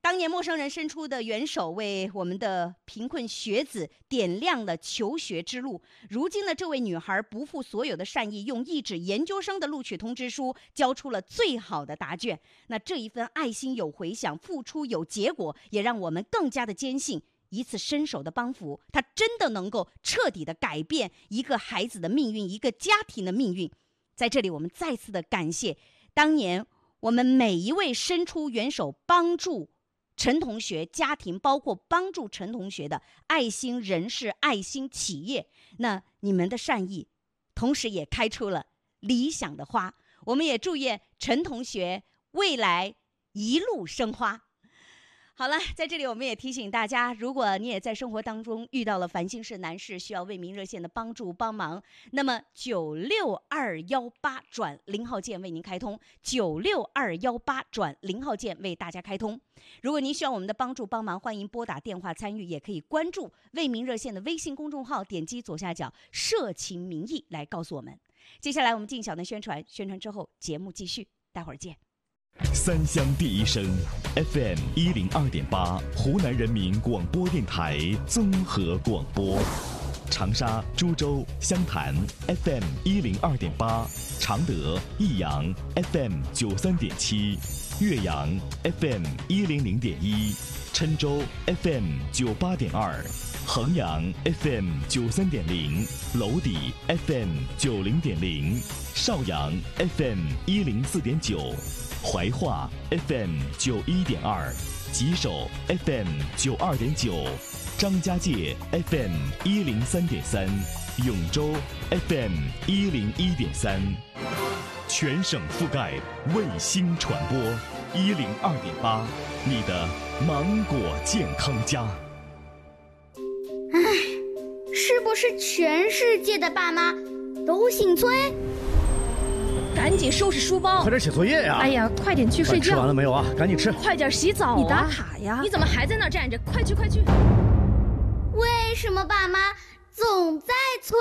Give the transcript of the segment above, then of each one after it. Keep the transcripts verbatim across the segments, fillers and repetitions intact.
当年陌生人伸出的援手，为我们的贫困学子点亮了求学之路。如今的这位女孩不负所有的善意，用一纸研究生的录取通知书交出了最好的答卷。那这一份爱心有回响，付出有结果，也让我们更加的坚信，一次伸手的帮扶，它真的能够彻底的改变一个孩子的命运，一个家庭的命运。在这里，我们再次的感谢当年我们每一位伸出援手帮助陈同学家庭，包括帮助陈同学的爱心人士、爱心企业。那你们的善意，同时也开出了理想的花。我们也祝愿陈同学未来一路生花。好了，在这里我们也提醒大家，如果你也在生活当中遇到了烦心事难事，需要为民热线的帮助帮忙，那么九六二一八转零号键为您开通，九六二一八转零号键为大家开通。如果您需要我们的帮助帮忙，欢迎拨打电话参与，也可以关注为民热线的微信公众号，点击左下角社情民意来告诉我们。接下来我们进小段宣传，宣传之后节目继续，待会儿见。 三乡第一声 F M 一零二点八，湖南人民广播电台综合广播。长沙、株洲、湘潭 F M 一零二点八，常德、益阳 F M 九三点七，岳阳 F M 一零零点一，郴州 F M 九八点二，衡阳 F M 九三点零，娄底 F M 九零点零，邵阳 F M 一零四点九。怀化 F M 九一点二，吉首 F M 九二点九，张家界 F M 一零三点三，永州 F M 一零一点三，全省覆盖卫星传播一零二点八，你的芒果健康家。 唉，是不是全世界的爸妈都姓崔？ 赶紧收拾书包， 快点写作业呀！ 哎呀，快点去睡觉。 吃完了没有啊？赶紧吃。 快点洗澡啊！ 你打卡呀？ 你怎么还在那儿站着？快去快去！ 为什么爸妈总在催？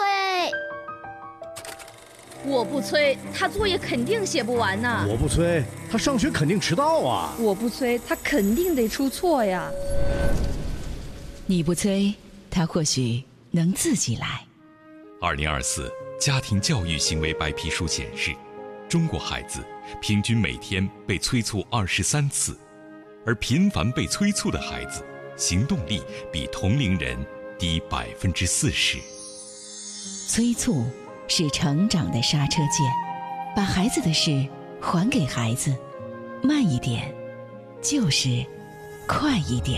我不催，他作业肯定写不完呢。 我不催，他上学肯定迟到啊。 我不催，他肯定得出错呀。 你不催，他或许能自己来。 二零二四家庭教育行为白皮书显示，中国孩子平均每天被催促二十三次，而频繁被催促的孩子，行动力比同龄人低百分之四十。 催促是成长的刹车键，把孩子的事还给孩子，慢一点，就是快一点。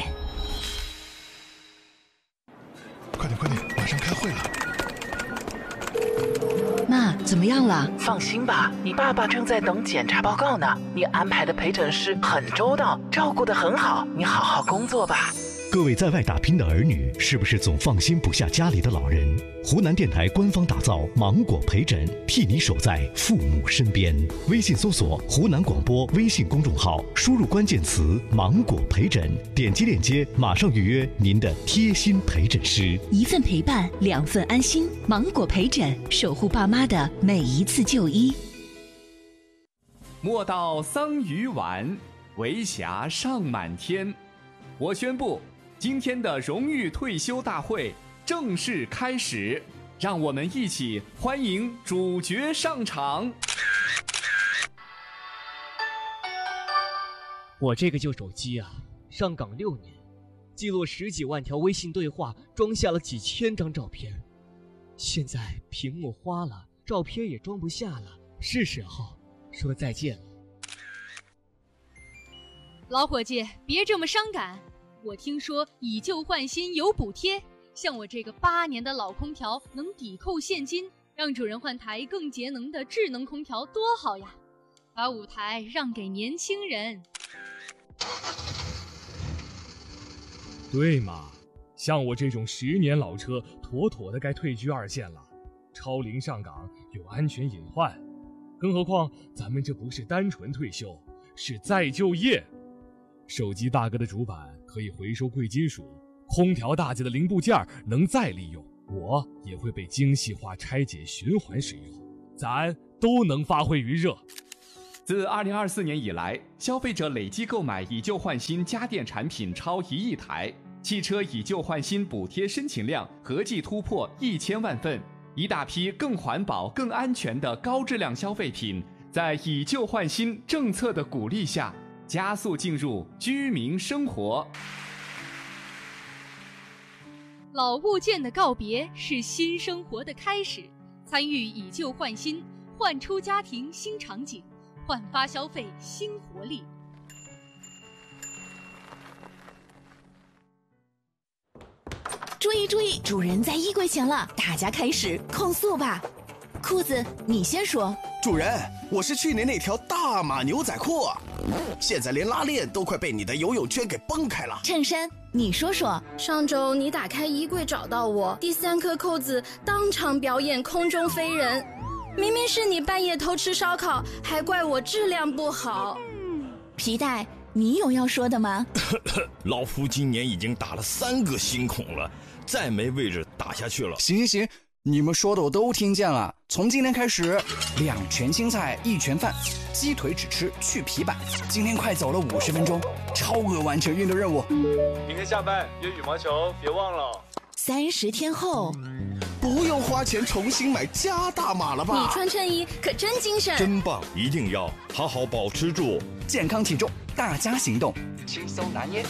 快点快点，马上开会了。 妈，怎么样了？ 放心吧，你爸爸正在等检查报告呢。你安排的陪诊师很周到，照顾得很好，你好好工作吧。 各位在外打拼的儿女，是不是总放心不下家里的老人？湖南电台官方打造芒果陪诊，替你守在父母身边。微信搜索湖南广播微信公众号，输入关键词芒果陪诊，点击链接马上预约您的贴心陪诊师。 一份陪伴，两份安心。芒果陪诊，守护爸妈的每一次就医。 莫道桑榆晚，为霞尚满天。我宣布，今天的荣誉退休大会正式开始，让我们一起欢迎主角上场。 我这个旧手机啊，上岗六年，记录十几万条微信对话，装下了几千张照片。现在屏幕花了，照片也装不下了，是时候说再见了。 老伙计，别这么伤感。我听说以旧换新有补贴，像我这个八年的老空调能抵扣现金，让主人换台更节能的智能空调多好呀！把舞台让给年轻人。 对嘛，像我这种十年老车，妥妥的该退居二线了。超龄上岗有安全隐患，更何况咱们这不是单纯退休，是再就业。手机大哥的主板可以回收贵金属，空调大姐的零部件能再利用，我也会被精细化拆解循环使用，咱都能发挥余热。 自二零二四年以来，消费者累计购买以旧换新家电产品超一亿台，汽车以旧换新补贴申请量合计突破一千万份，一大批更环保、更安全的高质量消费品，在以旧换新政策的鼓励下，加速进入居民生活。 老物件的告别是新生活的开始，参与以旧换新，焕出家庭新场景，焕发消费新活力。 注意注意，主人在衣柜前了，大家开始控诉吧。裤子，你先说。 主人，我是去年那条大码牛仔裤啊，现在连拉链都快被你的游泳圈给崩开了。 衬衫，你说说。 上周你打开衣柜找到我，第三颗扣子当场表演空中飞人，明明是你半夜偷吃烧烤，还怪我质量不好。 皮带，你有要说的吗？ 老夫今年已经打了三个新孔了，再没位置打下去了。 行行行，你们说的我都听见了。从今天开始，两全青菜一全饭，鸡腿只吃去皮板。今天快走了五十分钟，超额完成运动任务。 明天下班约羽毛球，别忘了。 三十天后， 不用花钱重新买加大码了吧？ 你穿衬衣可真精神， 真棒！一定要好好保持住健康体重，大家行动， 轻松拿捏。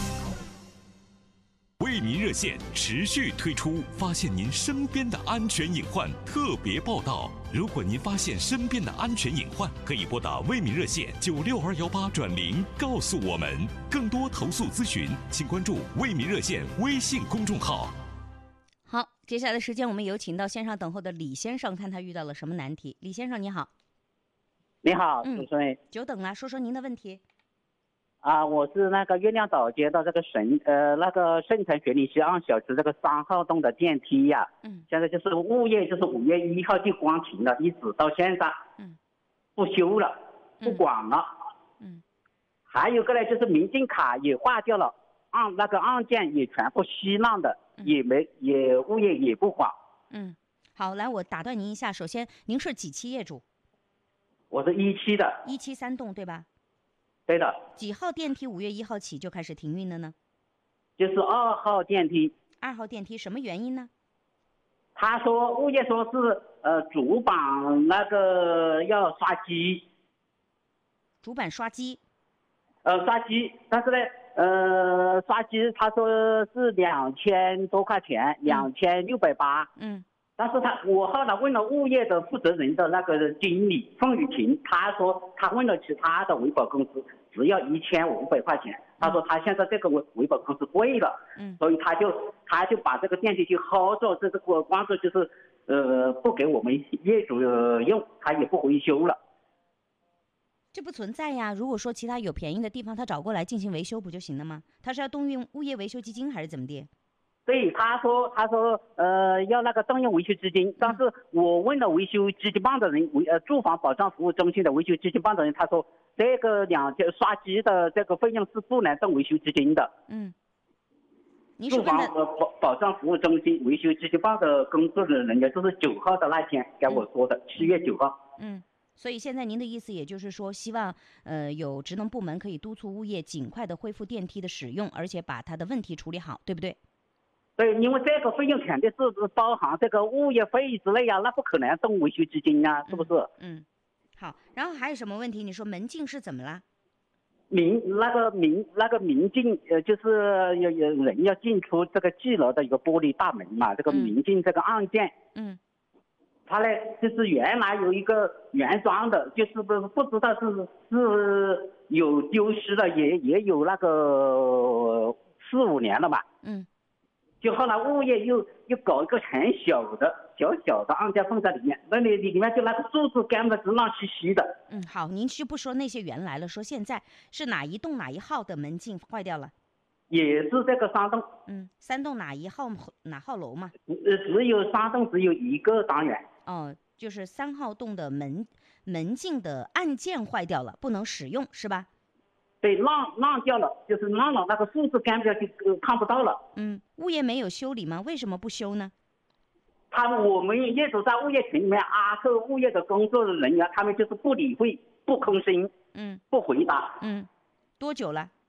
为民热线持续推出发现您身边的安全隐患特别报道。如果您发现身边的安全隐患，可以拨打为民热线九六二幺八转零告诉我们。更多投诉咨询，请关注为民热线微信公众号。 好，接下来的时间我们有请到线上等候的李先生，看他遇到了什么难题。李先生你好。 你好， 嗯， 主持人。 久等了，说说您的问题。 啊，我是那个月亮岛街道这个省呃那个盛城学林西岸小区这个三号栋的电梯呀、啊， 嗯， 现在就是物业就是五月一号就关停了，一直到现在， 嗯， 不修了，不管了， 嗯， 还有个呢就是民警卡也划掉了，按那个案件也全部稀烂的， 嗯、 也没也物业也不还。 嗯，好，来我打断您一下，首先您是几期业主？ 我是一期的。 一期三栋对吧？ 对的。 几号电梯五月一号起就开始停运了呢？ 就是二号电梯。 二号电梯什么原因呢？ 他说物业说是呃主板那个要刷机。 主板刷机。 呃刷机，但是呢呃刷机他说是两千多块钱，两千六百八。 嗯。 但是他我后来问了物业的负责人的那个经理凤雨婷，他说他问了其他的维保公司，只要一千五百块钱。他说他现在这个维维保公司贵了， 嗯， 所以他就他就把这个电梯就 hold 住，这个关注就是呃不给我们业主用，他也不维修了。 这不存在呀！如果说其他有便宜的地方，他找过来进行维修不就行了吗？他是要动用物业维修基金还是怎么的？ 对，他说他说呃要那个动用维修资金，但是我问了维修基金办的人，维呃住房保障服务中心的维修基金办的人，他说这个两千刷机的这个费用是不能动维修资金的。 嗯， 住房呃保保障服务中心维修基金办的工作的人员就是九号的那天跟我说的，七、嗯、月九号。 嗯，所以现在您的意思也就是说，希望呃有职能部门可以督促物业尽快的恢复电梯的使用，而且把它的问题处理好，对不对？ 对，因为这个费用肯定是包含这个物业费之类啊，那不可能动维修基金啊，是不是？ 嗯，好，然后还有什么问题？你说门禁是怎么啦？ 民那个民那个民禁呃，就是有有人要进出这个记楼的一个玻璃大门嘛，这个民禁这个案件， 嗯， 他呢就是原来有一个原装的，就是不不知道是是有丢失的，也也有那个四五年了吧， 嗯。 就后来物业又又搞一个很小的小小的按键放在里面，那里里面就那个数字根本是乱兮兮的。 嗯，好，您就不说那些原来了，说现在是哪一栋哪一号的门禁坏掉了？ 也是这个三栋。 嗯，三栋哪一号哪号楼嘛？ 呃，只有三栋，只有一个单元。 哦，就是三号栋的门门禁的按键坏掉了，不能使用是吧？ 对，烂烂掉了，就是烂了，那个数字根本就看不到了。 嗯，物业没有修理吗？为什么不修呢？ 他我们业主在物业群里面啊，是物业的工作人员，他们就是不理会，不不吭声， 嗯， 不回答。 嗯，多久了？